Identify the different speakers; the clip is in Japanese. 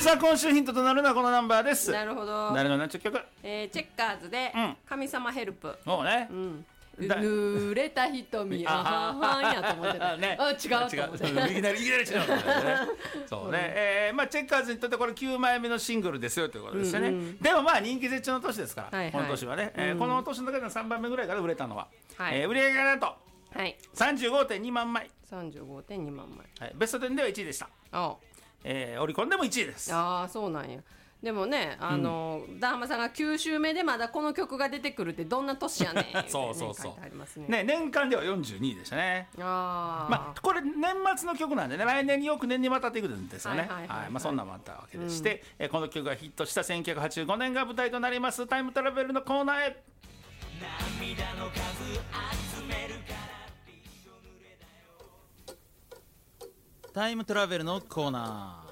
Speaker 1: さあ今週ヒントとなるのはこのナンバーです。
Speaker 2: なるほど。
Speaker 1: 誰の何ちゅう曲？
Speaker 2: チェッカーズで神様ヘルプ。
Speaker 1: もうね、
Speaker 2: 濡れた瞳あははんやと思ってた
Speaker 1: ね、
Speaker 2: 違うと思って
Speaker 1: いきなり違うそうね、まあチェッカーズにとってこれ9枚目のシングルですよということですよね、でもまあ人気絶頂の年ですから、この年はね、この年の中での3番目ぐらいから売れたのは、売り上げがなんと、35.2 万枚、
Speaker 2: 35.2万枚、
Speaker 1: ベスト10では1位でした。オリコンでも1位です。
Speaker 2: ああそうなんや。でもね、ダーハマさんが9週目でまだこの曲が出てくるってどんな年やねん
Speaker 1: そうそうそう、
Speaker 2: 書いてありますね。
Speaker 1: 年間では42位でしたね。まあこれ年末の曲なんでね、来年によく年にわたっていくんですよね。そんなのもあったわけでして、この曲がヒットした1985年が舞台となりますタイムトラベルのコーナーへ。涙の数集めるからタイムトラベルのコーナー。